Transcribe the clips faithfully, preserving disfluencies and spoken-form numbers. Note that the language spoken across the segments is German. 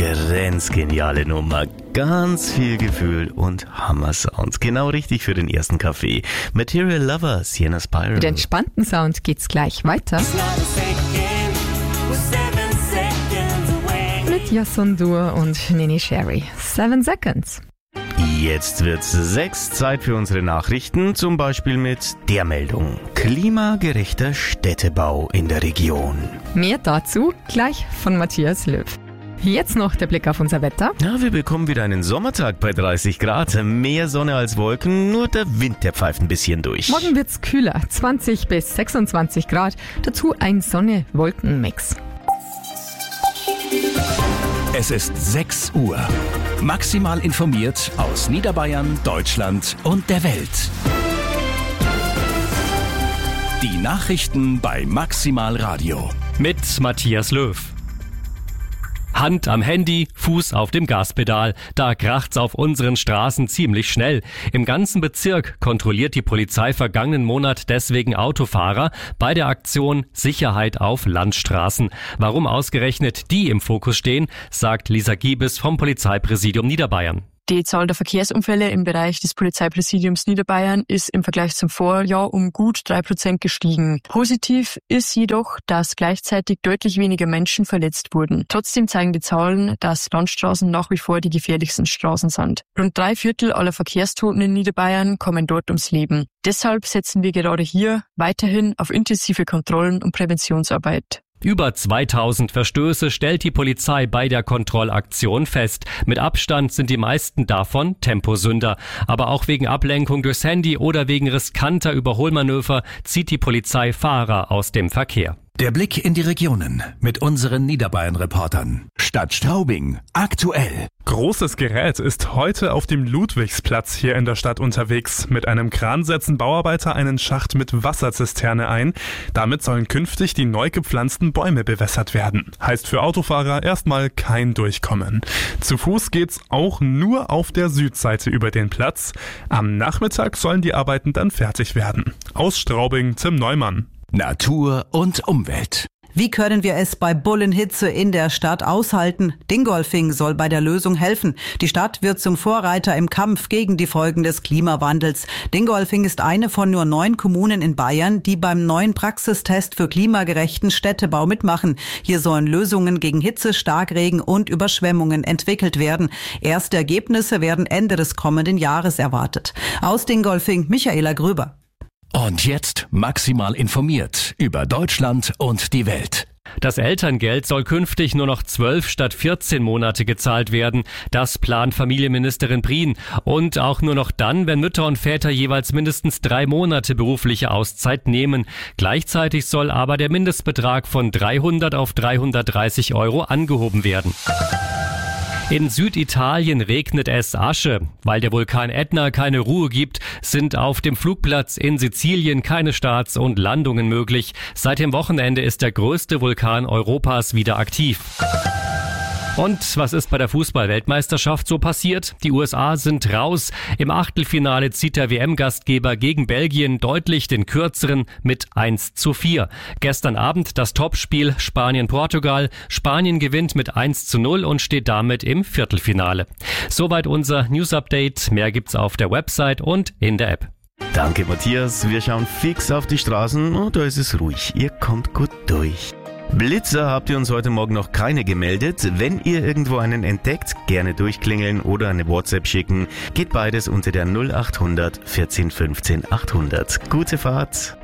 grenzgeniale Nummer. Ganz viel Gefühl und Hammer-Sound. Genau richtig für den ersten Kaffee. Material Lover, Sienna Spiral. Mit entspannten Sound geht's gleich weiter. Mit Jason Dur und Nini Sherry. Seven Seconds. Jetzt wird's sechs, Zeit für unsere Nachrichten, zum Beispiel mit der Meldung. Klimagerechter Städtebau in der Region. Mehr dazu gleich von Matthias Löw. Jetzt noch der Blick auf unser Wetter. Ja, wir bekommen wieder einen Sommertag bei dreißig Grad. Mehr Sonne als Wolken, nur der Wind, der pfeift ein bisschen durch. Morgen wird's kühler, zwanzig bis sechsundzwanzig Grad. Dazu ein Sonne-Wolken-Mix. Es ist sechs Uhr. Maximal informiert aus Niederbayern, Deutschland und der Welt. Die Nachrichten bei Maximal Radio. Mit Matthias Löw. Hand am Handy, Fuß auf dem Gaspedal. Da kracht's auf unseren Straßen ziemlich schnell. Im ganzen Bezirk kontrolliert die Polizei vergangenen Monat deswegen Autofahrer bei der Aktion Sicherheit auf Landstraßen. Warum ausgerechnet die im Fokus stehen, sagt Lisa Giebes vom Polizeipräsidium Niederbayern. Die Zahl der Verkehrsunfälle im Bereich des Polizeipräsidiums Niederbayern ist im Vergleich zum Vorjahr um gut drei Prozent gestiegen. Positiv ist jedoch, dass gleichzeitig deutlich weniger Menschen verletzt wurden. Trotzdem zeigen die Zahlen, dass Landstraßen nach wie vor die gefährlichsten Straßen sind. Rund drei Viertel aller Verkehrstoten in Niederbayern kommen dort ums Leben. Deshalb setzen wir gerade hier weiterhin auf intensive Kontrollen und Präventionsarbeit. Über zweitausend Verstöße stellt die Polizei bei der Kontrollaktion fest. Mit Abstand sind die meisten davon Temposünder. Aber auch wegen Ablenkung durchs Handy oder wegen riskanter Überholmanöver zieht die Polizei Fahrer aus dem Verkehr. Der Blick in die Regionen mit unseren Niederbayern-Reportern. Stadt Straubing, aktuell. Großes Gerät ist heute auf dem Ludwigsplatz hier in der Stadt unterwegs. Mit einem Kran setzen Bauarbeiter einen Schacht mit Wasserzisterne ein. Damit sollen künftig die neu gepflanzten Bäume bewässert werden. Heißt für Autofahrer erstmal kein Durchkommen. Zu Fuß geht's auch nur auf der Südseite über den Platz. Am Nachmittag sollen die Arbeiten dann fertig werden. Aus Straubing, Tim Neumann. Natur und Umwelt. Wie können wir es bei Bullenhitze in der Stadt aushalten? Dingolfing soll bei der Lösung helfen. Die Stadt wird zum Vorreiter im Kampf gegen die Folgen des Klimawandels. Dingolfing ist eine von nur neun Kommunen in Bayern, die beim neuen Praxistest für klimagerechten Städtebau mitmachen. Hier sollen Lösungen gegen Hitze, Starkregen und Überschwemmungen entwickelt werden. Erste Ergebnisse werden Ende des kommenden Jahres erwartet. Aus Dingolfing, Michaela Gröber. Und jetzt maximal informiert über Deutschland und die Welt. Das Elterngeld soll künftig nur noch zwölf statt vierzehn Monate gezahlt werden. Das plant Familienministerin Prien. Und auch nur noch dann, wenn Mütter und Väter jeweils mindestens drei Monate berufliche Auszeit nehmen. Gleichzeitig soll aber der Mindestbetrag von dreihundert auf dreihundertdreißig Euro angehoben werden. In Süditalien regnet es Asche. Weil der Vulkan Ätna keine Ruhe gibt, sind auf dem Flugplatz in Sizilien keine Starts und Landungen möglich. Seit dem Wochenende ist der größte Vulkan Europas wieder aktiv. Und was ist bei der Fußball-Weltmeisterschaft so passiert? Die U S A sind raus. Im Achtelfinale zieht der W M-Gastgeber gegen Belgien deutlich den kürzeren mit eins zu vier. Gestern Abend das Topspiel Spanien-Portugal. Spanien gewinnt mit eins zu null und steht damit im Viertelfinale. Soweit unser News-Update. Mehr gibt's auf der Website und in der App. Danke, Matthias. Wir schauen fix auf die Straßen und da ist es ruhig. Ihr kommt gut durch. Blitzer habt ihr uns heute Morgen noch keine gemeldet. Wenn ihr irgendwo einen entdeckt, gerne durchklingeln oder eine WhatsApp schicken. Geht beides unter der null acht hundert vierzehn fünfzehn achthundert. Gute Fahrt.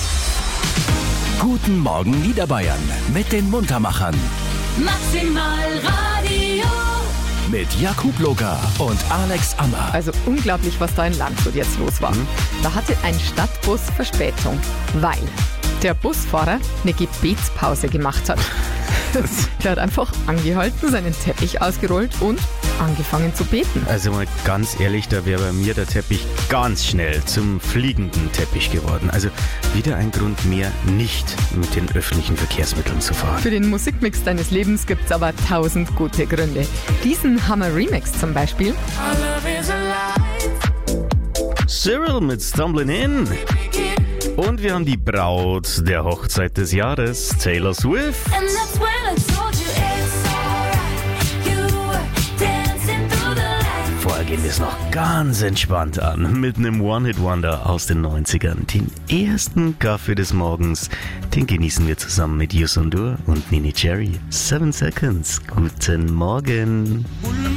Guten Morgen Niederbayern mit den Muntermachern. Maximal Radio. Mit Jakub Loga und Alex Ammer. Also unglaublich, was da in Landshut jetzt los war. Mhm. Da hatte ein Stadtbus Verspätung, weil der Busfahrer eine Gebetspause gemacht hat. Der hat einfach angehalten, seinen Teppich ausgerollt und angefangen zu beten. Also mal ganz ehrlich, da wäre bei mir der Teppich ganz schnell zum fliegenden Teppich geworden. Also wieder ein Grund mehr, nicht mit den öffentlichen Verkehrsmitteln zu fahren. Für den Musikmix deines Lebens gibt's aber tausend gute Gründe. Diesen Hammer-Remix zum Beispiel. Cyril mit Stumbling In. Und wir haben die Braut der Hochzeit des Jahres, Taylor Swift. And that's when I told you it's alright. You Vorher gehen wir es noch ganz entspannt an mit einem One-Hit-Wonder aus den neunzigern. Den ersten Kaffee des Morgens, den genießen wir zusammen mit Yusundur und Nini Cherry. Seven Seconds. Guten Morgen.